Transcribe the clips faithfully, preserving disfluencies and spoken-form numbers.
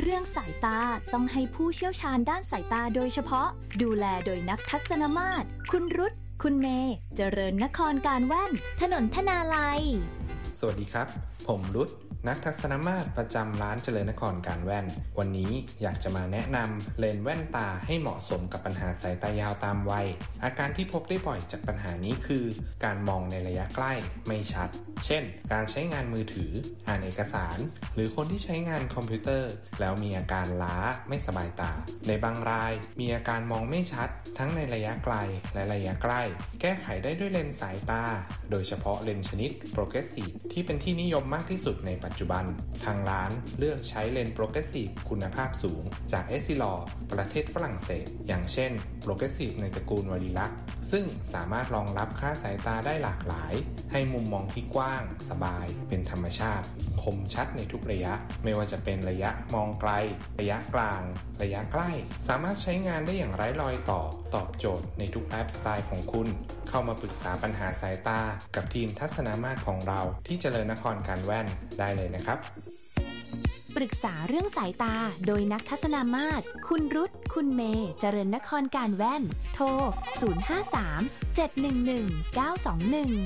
รื่องสายตาต้องให้ผู้เชี่ยวชาญด้านสายตาโดยเฉพาะดูแลโดยนักทัศนมาตรคุณรุตคุณเมย์เจริญนครการแว่นถนนธนาลัยสวัสดีครับผมรุตนักทัศนมาตรประจำร้านเจริญนครการแว่นวันนี้อยากจะมาแนะนำเลนส์แว่นตาให้เหมาะสมกับปัญหาสายตายาวตามวัยอาการที่พบได้บ่อยจากปัญหานี้คือการมองในระยะใกล้ไม่ชัดเช่นการใช้งานมือถืออ่านเอกสารหรือคนที่ใช้งานคอมพิวเตอร์แล้วมีอาการล้าไม่สบายตาในบางรายมีอาการมองไม่ชัดทั้งในระยะไกลและระยะใกล้แก้ไขได้ด้วยเลนส์สายตาโดยเฉพาะเลนส์ชนิด Progressive ที่เป็นที่นิยมมากที่สุดในปัจจุบันทางร้านเลือกใช้เลนส์ Progressive คุณภาพสูงจาก เอส ซี แอล โอ ประเทศฝรั่งเศสอย่างเช่น Progressive ในตระกูลวาริลักซึ่งสามารถรองรับค่าสายตาได้หลากหลายให้มุมมองที่กว้างสบายเป็นธรรมชาติคมชัดในทุกระยะไม่ว่าจะเป็นระยะมองไกลระยะกลางระยะใกล้สามารถใช้งานได้อย่างไร้รอยต่อตอบโจทย์ในทุกไลฟ์สไตล์ของคุณเข้ามาปรึกษาปัญหาสายตากับทีมทัศนมาตรของเราที่เจริญนครการแว่นได้เลยนะครับปรึกษาเรื่องสายตาโดยนักทัศนมาตรคุณรุตคุณเมย์เจริญนครการแว่นโทรศูนย์ ห้า สาม เจ็ด หนึ่ง หนึ่ง เก้า สอง หนึ่ง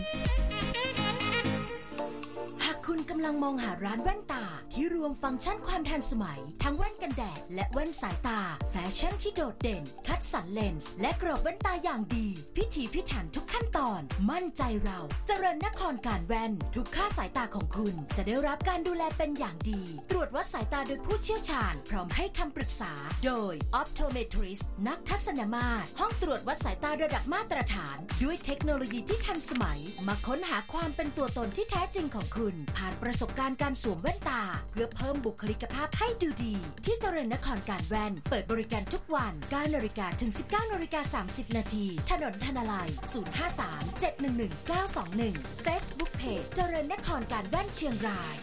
คุณกำลังมองหาร้านแว่นตาที่รวมฟังก์ชันความทันสมัยทั้งแว่นกันแดดและแว่นสายตาแฟชั่นที่โดดเด่นคัดสรรเลนส์และกรอบแว่นตาอย่างดีพิถีพิถันทุกขั้นตอนมั่นใจเราเจริญนครการแว่นทุกค่าสายตาของคุณจะได้รับการดูแลเป็นอย่างดีตรวจวัดสายตาโดยผู้เชี่ยวชาญพร้อมให้คำปรึกษาโดย Optometrist นักทัศนมาตรห้องตรวจวัดสายตาระดับมาตรฐานด้วยเทคโนโลยีที่ทันสมัยมาค้นหาความเป็นตัวตนที่แท้จริงของคุณผ่านประสบการณ์การสวมแว่นตาเพื่อเพิ่มบุคลิกภาพให้ดูดีที่เจริญนครการแว่นเปิดบริการทุกวัน เก้า นาฬิกาถึง สิบเก้า นาฬิกา สามสิบ นาทีถนนธนาลัย ศูนย์ ห้า สาม เจ็ด หนึ่ง หนึ่ง เก้า สอง หนึ่ง Facebook Page เจริญนครการแว่นเชียงราย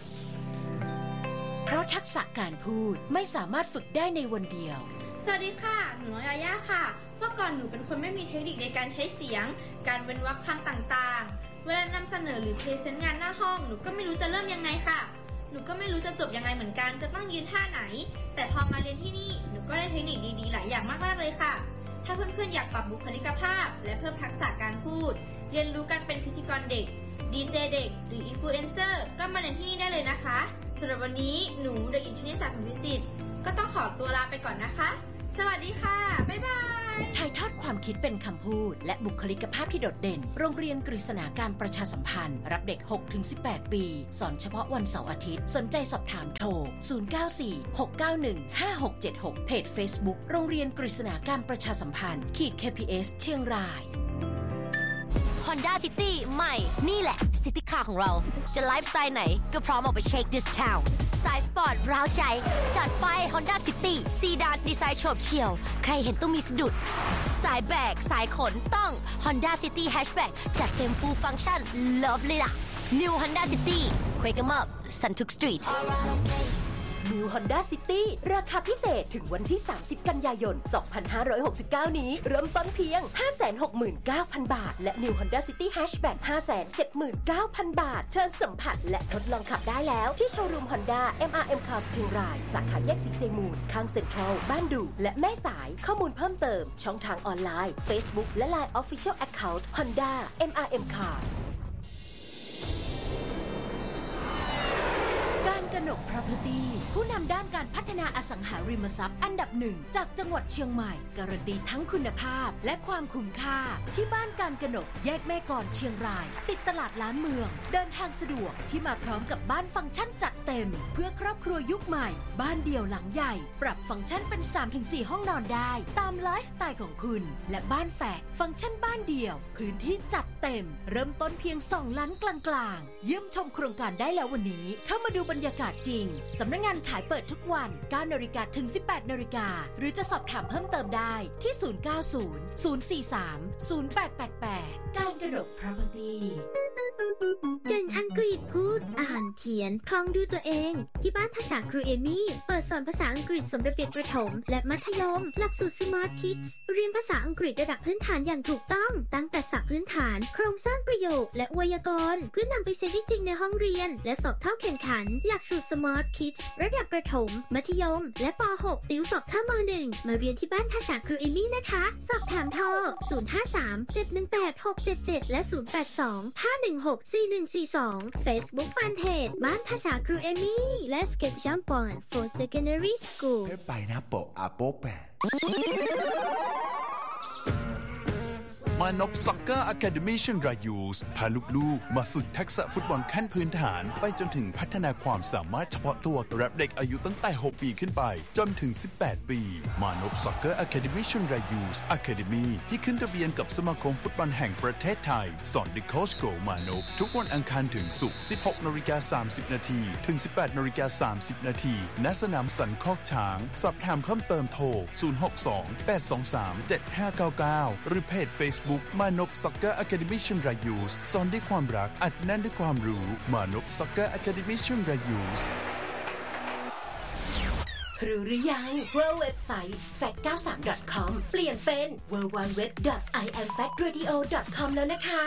เพราะทักษะการพูดไม่สามารถฝึกได้ในวันเดียวสวัสดีค่ะหนูน้องยาย่าค่ะเมื่อก่อนหนูเป็นคนไม่มีเทคนิคในการใช้เสียงการเว้นวรรคคำต่างๆเวลานำเสนอหรือพรีเซนต์งานหน้าห้องหนูก็ไม่รู้จะเริ่มยังไงค่ะหนูก็ไม่รู้จะจบยังไงเหมือนกันจะต้องยืนท่าไหนแต่พอมาเรียนที่นี่หนูก็ได้เทคนิคดีๆหลายอย่างมากๆเลยค่ะถ้าเพื่อนๆอยากปรับบุคลิกภาพและเพิ่มทักษะการพูดเรียนรู้การเป็นพิธีกรเด็กดีเจเด็กหรืออินฟลูเอนเซอร์ก็มาเรียนที่นี่ได้เลยนะคะสำหรับวันนี้หนูเด็กหญิงชนิสาผลวิสิทธิ์ก็ต้องขอตัวลาไปก่อนนะคะสวัสดีค่ะบ๊ายบายถ่ายทอดความคิดเป็นคำพูดและบุคลิกภาพที่โดดเด่นโรงเรียนกฤษณาการประชาสัมพันธ์รับเด็ก หกถึงสิบแปด ปีสอนเฉพาะวันเสาร์อาทิตย์สนใจสอบถามโทรศูนย์ เก้า สี่ หก เก้า หนึ่ง ห้า หก เจ็ด หกเพจ Facebook โรงเรียนกฤษณาการประชาสัมพันธ์ขีด เค พี เอส เชียงราย Honda City ใหม่นี่แหละ City Car ของเราจะไลฟ์สไตล์ไหนก็พร้อมออกไปเช็ค this town สายสปอร์ตร้าวใจจัดไป Honda City ซีดานดีไซน์โฉบเฉี่ยวใครเห็นต้องมีสะดุดสายแบกสายขนต้อง Honda City Hatchback จัดเต็ม full function love เลยล่ะ New Honda City Quake 'em up Suntuk Street New Honda City ราคาพิเศษถึงวันที่สามสิบกันยายนสองพันห้าร้อยหกสิบเก้านี้เริ่มต้นเพียง ห้าแสนหกหมื่นเก้าพัน บาทและ New Honda City Hatchback ห้าแสนเจ็ดหมื่นเก้าพัน บาทเชิญสัมผัสและทดลองขับได้แล้วที่โชว์รูม Honda เอ็ม อาร์ เอ็ม Cars เชียงรายสาขาแยกสิกเซมูลข้างเซ็นทรัลบ้านดูและแม่สายข้อมูลเพิ่มเติมช่องทางออนไลน์ Facebook และ ไลน์ Official Account Honda เอ็ม อาร์ เอ็ม Carsการกนก Property ผู้นำด้านการพัฒนาอสังหาริมทรัพย์อันดับหนึ่งจากจังหวัดเชียงใหม่การันตีทั้งคุณภาพและความคุ้มค่าที่บ้านการกนกแยกแม่กลเชียงรายติดตลาดล้านเมืองเดินทางสะดวกที่มาพร้อมกับบ้านฟังก์ชันจัดเต็มเพื่อครอบครัวยุคใหม่บ้านเดี่ยวหลังใหญ่ปรับฟังก์ชันเป็น สามถึงสี่ ห้องนอนได้ตามไลฟ์สไตล์ของคุณและบ้านแฝดฟังก์ชันบ้านเดี่ยวพื้นที่จัดเต็มเริ่มต้นเพียงสองล้านกลางๆเยี่ยมชมโครงการได้แล้ววันนี้เข้ามาดูบรรยากาศจริงสำนักงานขายเปิดทุกวัน เก้า นาฬิกาถึง สิบแปด นาฬิกาหรือจะสอบถามเพิ่มเติมได้ที่ ศูนย์ เก้า ศูนย์ ศูนย์ สี่ สาม ศูนย์ แปด แปด แปด การกนก Property เก่งอังกฤษพูดอ่านเขียนคล่องด้วยตัวเองที่บ้านภาษาครูเอมี่เปิดสอนภาษาอังกฤษสำหรับเด็กประถมและมัธยมหลักสูตร Smart Kids เรียนภาษาอังกฤษระดับพื้นฐานอย่างถูกต้องตั้งแต่ศัพท์พื้นฐานโครงสร้างประโยคและไวยากรณ์เพื่อนำไปใช้ได้จริงในห้องเรียนและสอบเข้าแข่งขันหลักสูตร Smart Kids ระดับประถมมัธยมและป หก ติวสอบเข้าม หนึ่ง มาเรียนที่บ้านภาษาครูเอมี่นะคะสอบถามโทรศูนย์ ห้า สาม เจ็ด หนึ่ง แปด หก เจ็ด เจ็ดและศูนย์ แปด สอง ห้า หนึ่ง หก สี่ หนึ่ง สี่ สอง Facebook Fanpage บ้านภาษาครูเอมี่ Let's get jump on for secondary school ไปนะโปะอาโปะแปะมานพซ็อกเกอร์อะคาเดมี่เชียงรายยูสพาลูกๆมาฝึกทักษะฟุตบอลขั้นพื้นฐานไปจนถึงพัฒนาความสามารถเฉพาะตัวรับเด็กอายุตั้งแต่หกปีขึ้นไปจนถึงสิบแปดปีมานพซ็อกเกอร์อะคาเดมี่เชียงรายยูสอะคาเดมี่ที่ขึ้นทะเบียนกับสมาคมฟุตบอลแห่งประเทศไทยสอนเด็กโค้ชโกมานพทุกวันอังคารถึงศุกร์ สิบหกนาฬิกาสามสิบนาทีถึง สิบแปดนาฬิกาสามสิบนาทีณสนามสันคอกช้างสอบถามเพิ่มเติมโทรศูนย์ หก สอง แปด สอง สาม เจ็ด ห้า เก้า เก้าหรือเพจ Facebook มานพซ็อกเกอร์อะคาเดมี่เชียงรายยูสสอนด้วยความรักอัดแน่นด้วยความรู้มานพซ็อกเกอร์อะคาเดมี่เชียงรายยูสรู้หรือยังว่าเว็บไซต์ แฟค เก้าสิบสาม ดอท คอม เปลี่ยนเป็น ดับเบิลยู ดับเบิลยู ดับเบิลยู ดอท ไอ แอม แฟค เรดิโอ ดอท คอม แล้วนะคะ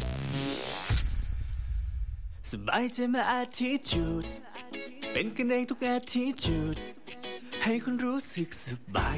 สบายใจมาอาทิตย์จุดเป็นกันเองทุกอาทิตย์จุดให้คุณรู้สึกสบาย